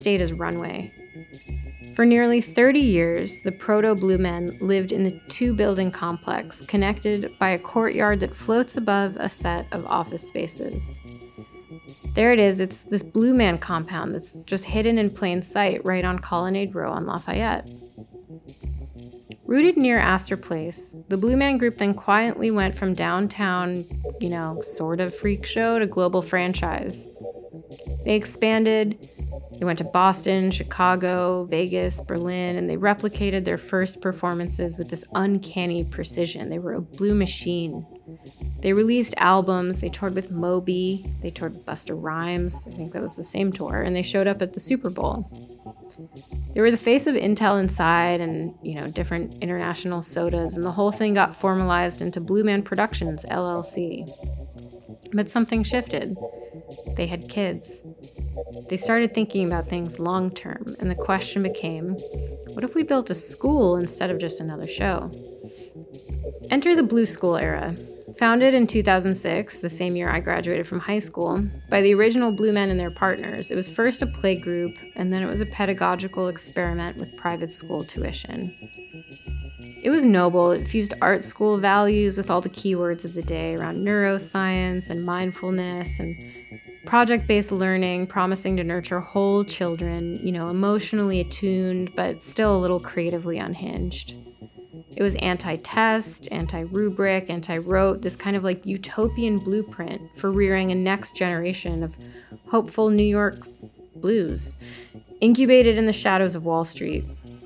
stayed as runway. For nearly 30 years, the Proto-Blue Men lived in the two-building complex connected by a courtyard that floats above a set of office spaces. There it is, it's this Blue Man compound that's just hidden in plain sight right on Colonnade Row on Lafayette. Rooted near Astor Place, the Blue Man Group then quietly went from downtown, sort of freak show to global franchise. They expanded. They went to Boston, Chicago, Vegas, Berlin, and they replicated their first performances with this uncanny precision. They were a blue machine. They released albums, they toured with Moby, they toured with Busta Rhymes, I think that was the same tour, and they showed up at the Super Bowl. They were the face of Intel Inside and, different international sodas, and the whole thing got formalized into Blue Man Productions, LLC. But something shifted. They had kids. They started thinking about things long term, and the question became, what if we built a school instead of just another show? Enter the Blue School era. Founded in 2006, the same year I graduated from high school, by the original Blue Men and their partners, it was first a play group, and then it was a pedagogical experiment with private school tuition. It was noble. It fused art school values with all the keywords of the day around neuroscience and mindfulness and project-based learning, promising to nurture whole children, emotionally attuned, but still a little creatively unhinged. It was anti-test, anti-rubric, anti-rote, this kind of like utopian blueprint for rearing a next generation of hopeful New York blues, incubated in the shadows of Wall Street.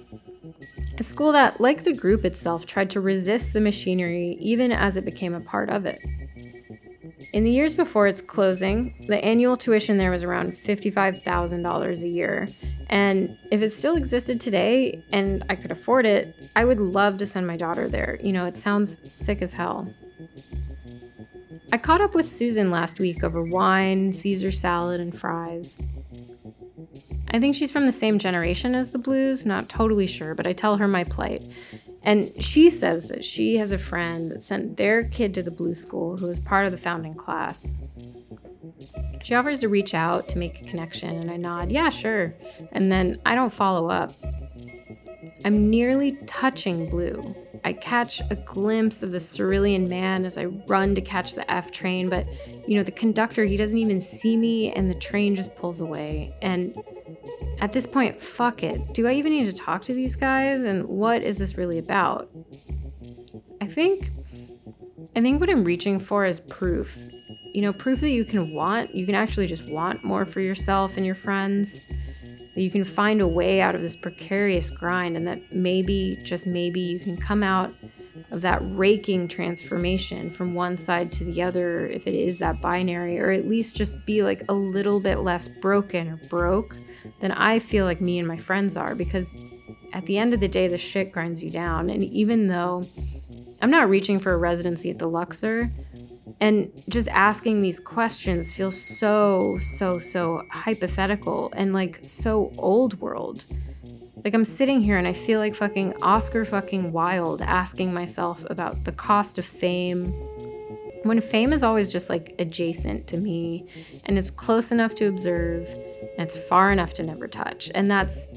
A school that, like the group itself, tried to resist the machinery even as it became a part of it. In the years before its closing, the annual tuition there was around $55,000 a year. And if it still existed today and I could afford it, I would love to send my daughter there. It sounds sick as hell. I caught up with Susan last week over wine, Caesar salad, and fries. I think she's from the same generation as the Blues, not totally sure, but I tell her my plight. And she says that she has a friend that sent their kid to the Blue School who was part of the founding class. She offers to reach out to make a connection, and I nod, yeah, sure. And then I don't follow up. I'm nearly touching Blue. I catch a glimpse of the cerulean man as I run to catch the F train, but, the conductor, he doesn't even see me, and the train just pulls away. And at this point, fuck it. Do I even need to talk to these guys? And what is this really about? I think what I'm reaching for is proof. Proof that you can actually just want more for yourself and your friends. That you can find a way out of this precarious grind, and that maybe, just maybe, you can come out of that raking transformation from one side to the other, if it is that binary, or at least just be like a little bit less broken or broke than I feel like me and my friends are, because at the end of the day, the shit grinds you down. And even though I'm not reaching for a residency at the Luxor, and just asking these questions feels so hypothetical and like so old world. Like I'm sitting here and I feel like fucking Oscar fucking Wilde asking myself about the cost of fame, when fame is always just like adjacent to me, and it's close enough to observe and it's far enough to never touch. And that's,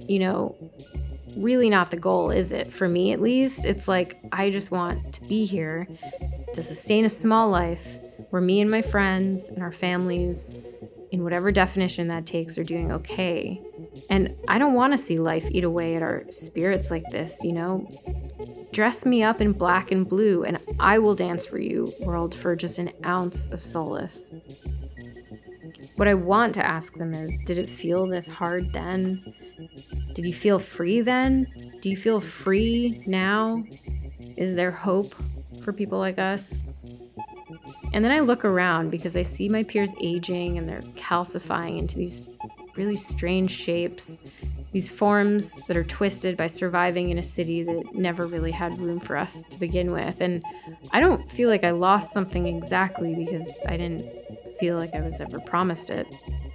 really not the goal, is it? For me, at least, it's like, I just want to be here to sustain a small life where me and my friends and our families, in whatever definition that takes, are doing okay. And I don't want to see life eat away at our spirits like this, Dress me up in black and blue, and I will dance for you, world, for just an ounce of solace. What I want to ask them is, did it feel this hard then? Did you feel free then? Do you feel free now? Is there hope for people like us? And then I look around because I see my peers aging and they're calcifying into these really strange shapes, these forms that are twisted by surviving in a city that never really had room for us to begin with. And I don't feel like I lost something exactly because I didn't feel like I was ever promised it.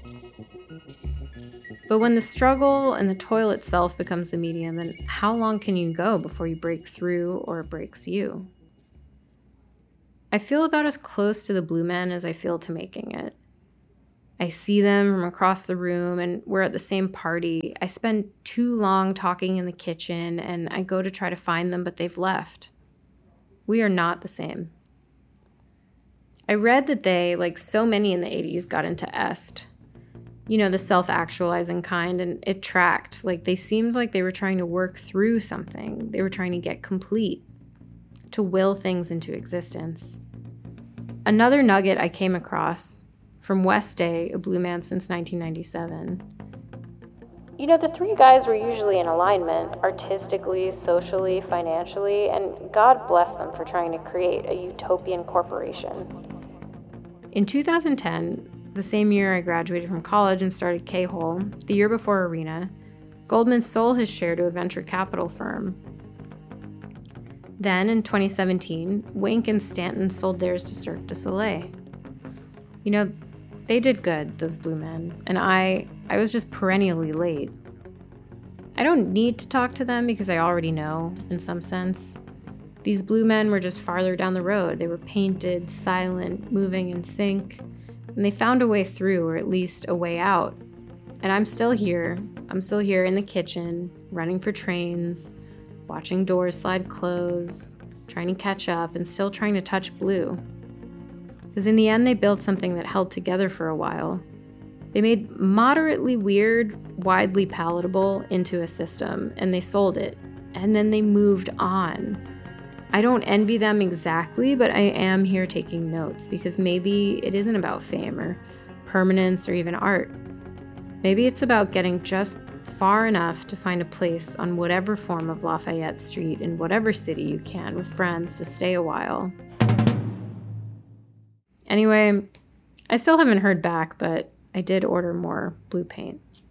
But when the struggle and the toil itself becomes the medium, then how long can you go before you break through or it breaks you? I feel about as close to the Blue Men as I feel to making it. I see them from across the room and we're at the same party. I spend too long talking in the kitchen and I go to try to find them, but they've left. We are not the same. I read that they, like so many in the 80s, got into est. You know, the self-actualizing kind, and it tracked. Like, they seemed like they were trying to work through something. They were trying to get complete, to will things into existence. Another nugget I came across from West Day, a Blue Man since 1997. You know, the three guys were usually in alignment, artistically, socially, financially, and God bless them for trying to create a utopian corporation. In 2010, the same year I graduated from college and started K-Hole, the year before Arena, Goldman sold his share to a venture capital firm. Then, in 2017, Wink and Stanton sold theirs to Cirque du Soleil. You know, they did good, those Blue Men, and I was just perennially late. I don't need to talk to them because I already know, in some sense. These Blue Men were just farther down the road. They were painted, silent, moving in sync. And they found a way through, or at least a way out. And I'm still here. I'm still here in the kitchen, running for trains, watching doors slide close, trying to catch up, and still trying to touch blue. Because in the end, they built something that held together for a while. They made moderately weird, widely palatable into a system, and they sold it. And then they moved on. I don't envy them exactly, but I am here taking notes because maybe it isn't about fame or permanence or even art. Maybe it's about getting just far enough to find a place on whatever form of Lafayette Street in whatever city you can with friends to stay a while. Anyway, I still haven't heard back, but I did order more blue paint.